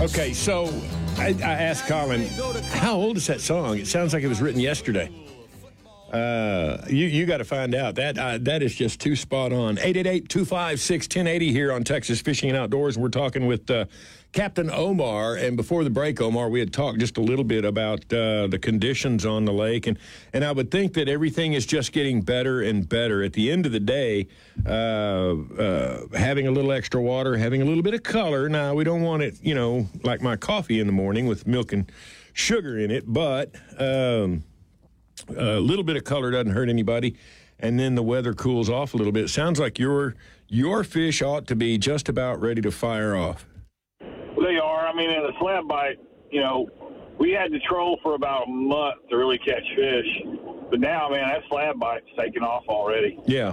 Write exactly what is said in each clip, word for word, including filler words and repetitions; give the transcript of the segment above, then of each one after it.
Okay, so I, I asked Colin, how old is that song? It sounds like it was written yesterday. Uh, you you got to find out. That uh, that is just too spot on. eight eight eight, two five six, one oh eight oh here on Texas Fishing and Outdoors. We're talking with uh, Captain Omar. And before the break, Omar, we had talked just a little bit about uh, the conditions on the lake. And, and I would think that everything is just getting better and better. At the end of the day, uh, uh, having a little extra water, having a little bit of color. Now, we don't want it, you know, like my coffee in the morning with milk and sugar in it. But... Um, A little bit of color doesn't hurt anybody, and then the weather cools off a little bit. Sounds like your your fish ought to be just about ready to fire off. They are. I mean, in the slab bite, you know, we had to troll for about a month to really catch fish. But now, man, that slab bite's taking off already. Yeah.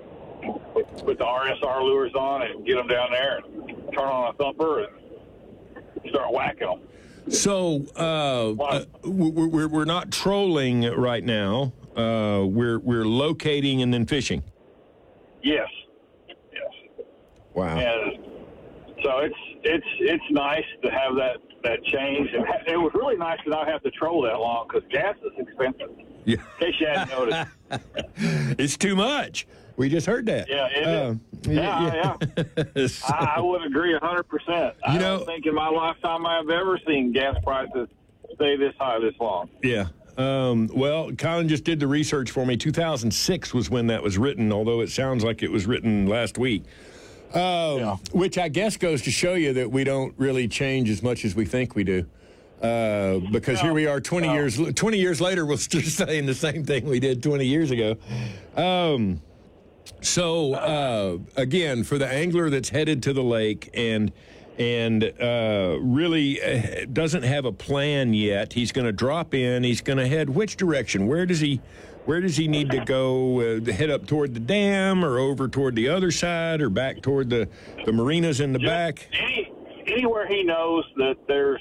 Put, put the R S R lures on and get them down there and turn on a thumper and start whacking them. So uh, uh, we're we're not trolling right now. Uh, we're we're locating and then fishing. Yes. Yes. Wow. And so it's it's it's nice to have that, that change, and it was really nice to not have to troll that long because gas is expensive. Yeah. In case you hadn't noticed. It's too much. We just heard that. Yeah, it uh, is. Yeah, yeah. yeah. so, I, I would agree one hundred percent. I you know, don't think in my lifetime I've ever seen gas prices stay this high this long. Yeah. Um, well, Colin just did the research for me. two thousand six was when that was written, although it sounds like it was written last week. Um, yeah. Which I guess goes to show you that we don't really change as much as we think we do. Uh, because no, here we are twenty no. years twenty years later, we're still saying the same thing we did twenty years ago. Um, so, uh, again, for the angler that's headed to the lake and and uh, really doesn't have a plan yet, he's going to drop in. He's going to head which direction? Where does he where does he need to go? Uh, head up toward the dam or over toward the other side or back toward the, the marinas in the Just back? Any, anywhere he knows that there's,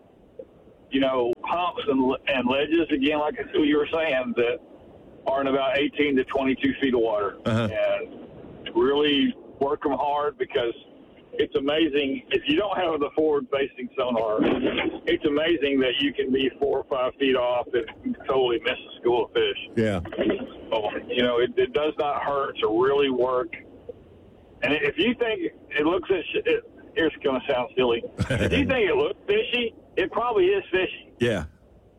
you know, humps and, and ledges, again, like you were saying, that are in about eighteen to twenty-two feet of water. Uh-huh. And really work them hard because it's amazing. If you don't have the forward-facing sonar, it's amazing that you can be four or five feet off and totally miss a school of fish. Yeah. So, you know, it, it does not hurt to really work. And if you think it looks at sh- it, here's going to sound silly. If you think it looks fishy, it probably is fishy. Yeah.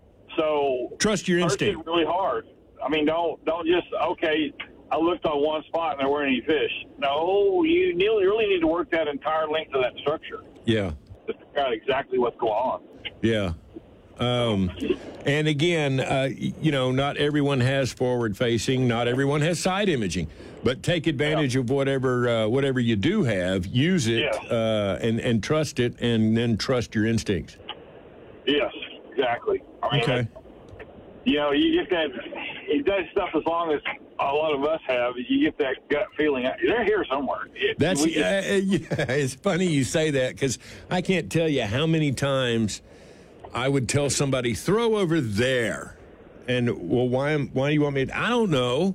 So trust your instinct. It really hard. I mean, don't don't just okay. I looked on one spot and there weren't any fish. No, you really need to work that entire length of that structure. Yeah. To figure out exactly what's going on. Yeah. Um, and again, uh, you know, not everyone has forward facing, not everyone has side imaging, but take advantage yeah. of whatever uh, whatever you do have, use it, yeah. uh, and and trust it, and then trust your instincts. Yes, exactly. I mean, okay. You know, you get that. It does stuff as long as a lot of us have. You get that gut feeling. They're here somewhere. It, That's just, uh, yeah, it's funny you say that because I can't tell you how many times I would tell somebody, throw over there. And, well, why am, why do you want me to? I don't know.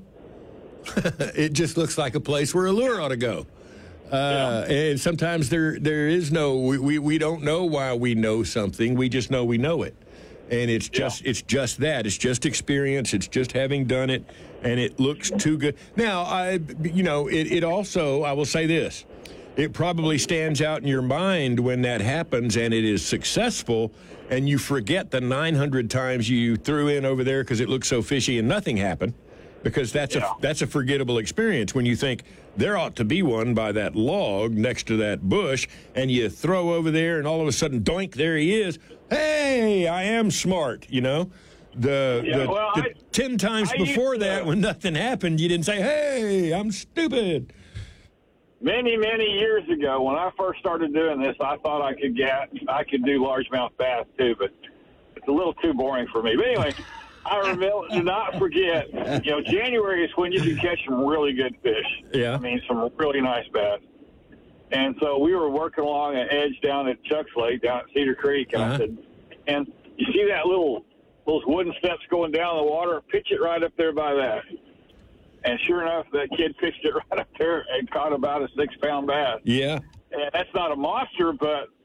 It just looks like a place where a lure ought to go. Uh, yeah. And sometimes there there is no, we, we, we don't know why we know something. We just know we know it. And it's just yeah. it's just that. It's just experience. It's just having done it, and it looks too good. Now, I you know, it, it also, I will say this. It probably stands out in your mind when that happens and it is successful, and you forget the nine hundred times you threw in over there because it looked so fishy and nothing happened. Because that's yeah. a that's a forgettable experience when you think there ought to be one by that log next to that bush, and you throw over there, and all of a sudden, doink, there he is. Hey, I am smart, you know. The, yeah, the, well, the I, ten times I before to, that, when nothing happened, you didn't say, "Hey, I'm stupid." Many, many years ago, when I first started doing this, I thought I could get I could do largemouth bass too, but it's a little too boring for me. But anyway. I remember, do not forget, you know, January is when you can catch some really good fish. Yeah. I mean, some really nice bass. And so we were working along an edge down at Chuck's Lake, down at Cedar Creek, and uh-huh. I said, and you see that little, those wooden steps going down the water? Pitch it right up there by that. And sure enough, that kid pitched it right up there and caught about a six-pound bass. Yeah. And that's not a monster, but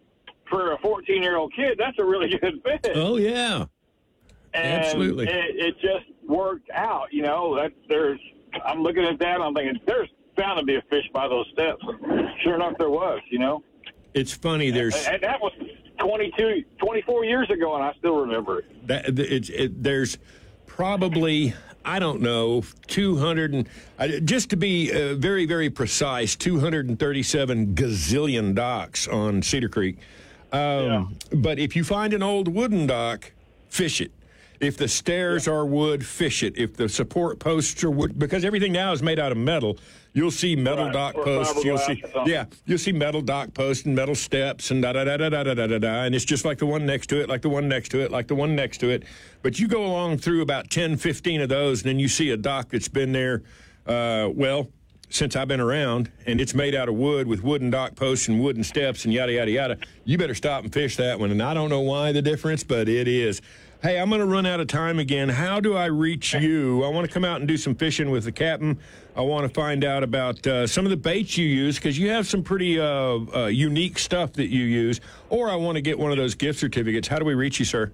for a fourteen-year-old kid, that's a really good fish. Oh, yeah. And Absolutely. It, it just worked out, you know. That there's, I'm looking at that, and I'm thinking, there's bound to be a fish by those steps. Sure enough, there was, you know. It's funny. There's and, and that was twenty-two, twenty-four years ago, and I still remember it. That, it's, it, there's probably, I don't know, two hundred, and, uh, just to be uh, very, very precise, two hundred thirty-seven gazillion docks on Cedar Creek. Um, Yeah. But if you find an old wooden dock, fish it. If the stairs yeah. are wood, fish it. If the support posts are wood, because everything now is made out of metal, you'll see metal right. dock or posts. You'll see, yeah, you'll see metal dock posts and metal steps and da da da da da da da da da. And it's just like the one next to it, like the one next to it, like the one next to it. But you go along through about ten, fifteen of those, and then you see a dock that's been there, uh, well, since I've been around, and it's made out of wood with wooden dock posts and wooden steps and yada yada yada. You better stop and fish that one. And I don't know why the difference, but it is. Hey, I'm going to run out of time again. How do I reach you? I want to come out and do some fishing with the captain. I want to find out about uh, some of the baits you use, because you have some pretty uh, uh, unique stuff that you use. Or I want to get one of those gift certificates. How do we reach you, sir?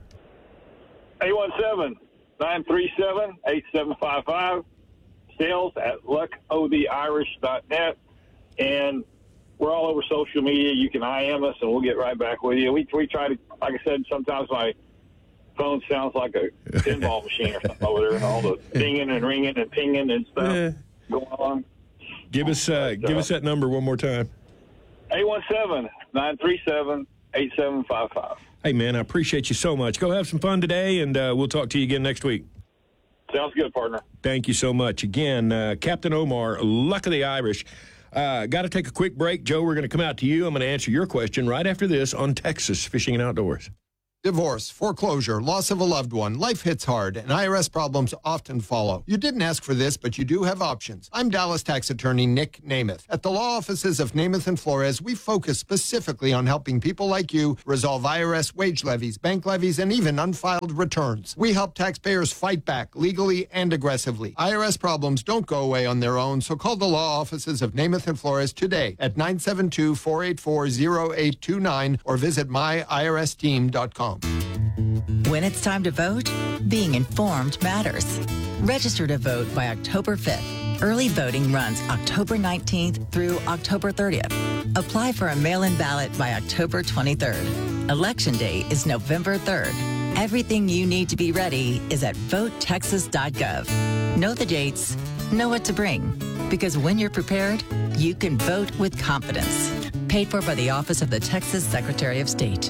eight one seven, nine three seven, eight seven five five. Sales at luck o the irish dot net. And we're all over social media. You can I M us, and we'll get right back with you. We, we try to, like I said, sometimes my phone sounds like a pinball machine or something over there, and all the dinging and ringing and pinging and stuff yeah. going on. Give us uh, but, give uh, us that number one more time. eight one seven, nine three seven, eight seven five five. Hey, man, I appreciate you so much. Go have some fun today, and uh, we'll talk to you again next week. Sounds good, partner. Thank you so much. Again, uh, Captain Omar, Luck of the Irish. Uh, got to take a quick break. Joe, we're going to come out to you. I'm going to answer your question right after this on Texas Fishing and Outdoors. Divorce, foreclosure, loss of a loved one, life hits hard, and I R S problems often follow. You didn't ask for this, but you do have options. I'm Dallas tax attorney Nick Namath. At the law offices of Namath and Flores, we focus specifically on helping people like you resolve I R S wage levies, bank levies, and even unfiled returns. We help taxpayers fight back legally and aggressively. I R S problems don't go away on their own, so call the law offices of Namath and Flores today at nine seven two, four eight four, zero eight two nine or visit my I R S team dot com. When it's time to vote, being informed matters. Register to vote by October fifth. Early voting runs October nineteenth through October thirtieth. Apply for a mail-in ballot by October twenty-third. Election day is November third. Everything you need to be ready is at vote texas dot gov. Know the dates, know what to bring, because when you're prepared, you can vote with confidence. Paid for by the Office of the Texas Secretary of State.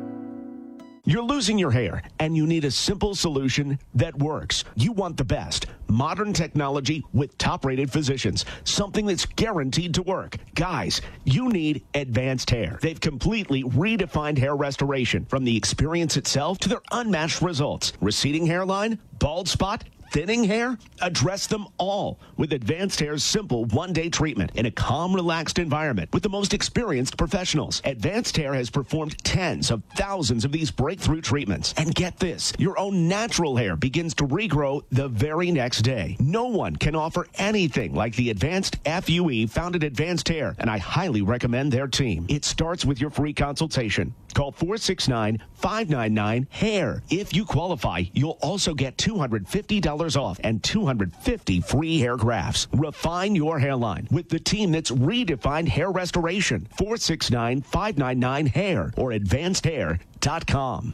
You're losing your hair, and you need a simple solution that works. You want the best. Modern technology with top-rated physicians. Something that's guaranteed to work. Guys, you need Advanced Hair. They've completely redefined hair restoration, from the experience itself to their unmatched results. Receding hairline, bald spot, thinning hair? Address them all with Advanced Hair's simple one-day treatment in a calm, relaxed environment with the most experienced professionals. Advanced Hair has performed tens of thousands of these breakthrough treatments. And get this, your own natural hair begins to regrow the very next day. No one can offer anything like the Advanced F U E found at Advanced Hair, and I highly recommend their team. It starts with your free consultation. Call four six nine, five nine nine, HAIR. If you qualify, you'll also get two hundred fifty dollars off and two hundred fifty free hair grafts. Refine your hairline with the team that's redefined hair restoration. four six nine, five nine nine, HAIR or advanced hair dot com.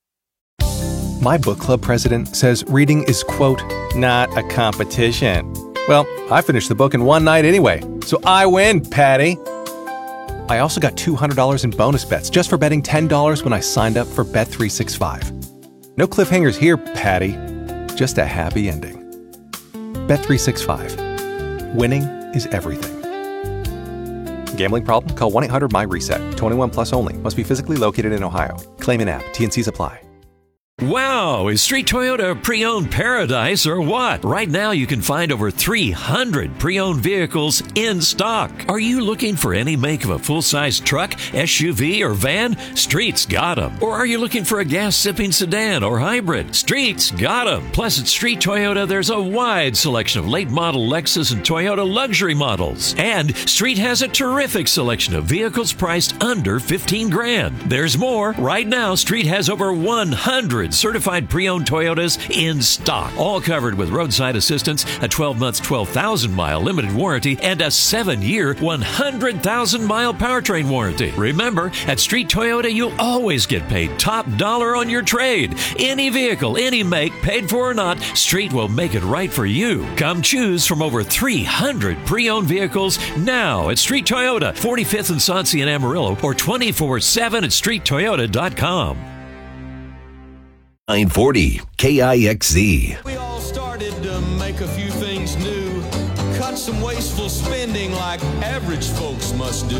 My book club president says reading is, quote, not a competition. Well, I finished the book in one night anyway, so I win, Patty. I also got two hundred dollars in bonus bets just for betting ten dollars when I signed up for Bet three sixty-five. No cliffhangers here, Patty. Just a happy ending. Bet three sixty-five. Winning is everything. Gambling problem? Call one eight hundred M Y RESET. twenty-one plus only. Must be physically located in Ohio. Claim in app. T and C's apply. Wow, is Street Toyota a pre-owned paradise or what? Right now you can find over three hundred pre-owned vehicles in stock. Are you looking for any make of a full-size truck, S U V, or van? Street's got them. Or are you looking for a gas-sipping sedan or hybrid? Street's got them. Plus at Street Toyota there's a wide selection of late-model Lexus and Toyota luxury models. And Street has a terrific selection of vehicles priced under fifteen grand. There's more. Right now Street has over one hundred certified pre-owned Toyotas in stock, all covered with roadside assistance, a twelve month, twelve thousand mile limited warranty, and a seven year, one hundred thousand mile powertrain warranty. Remember, at Street Toyota, you'll always get paid top dollar on your trade. Any vehicle, any make, paid for or not, Street will make it right for you. Come choose from over three hundred pre-owned vehicles now at Street Toyota, forty-fifth and Sauncey in Amarillo, or twenty-four seven at street toyota dot com. nine forty K I X Z. We all started to make a few things new, cut some wasteful spending like average folks must do.